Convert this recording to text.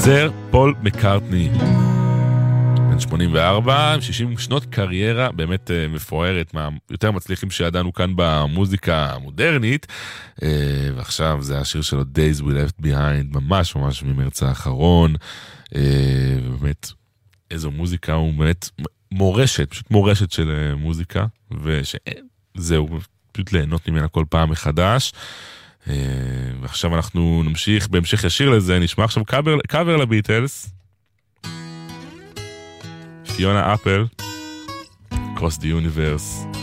סר פול מקארטני, בן 84, עם 60 שנות קריירה באמת מפוארת, יותר מצליחים שידענו כאן במוזיקה המודרנית, ועכשיו זה השיר שלו Days We Left Behind, ממש ממש ממרץ האחרון, ובאמת איזו מוזיקה, הוא באמת מורשת, פשוט מורשת של מוזיקה, וזהו, פשוט ליהנות ממנה כל פעם מחדש. ועכשיו אנחנו נמשיך בהמשך ישיר לזה, נשמע עכשיו קאבר לביטלס, פיונה אפל, Across the Universe.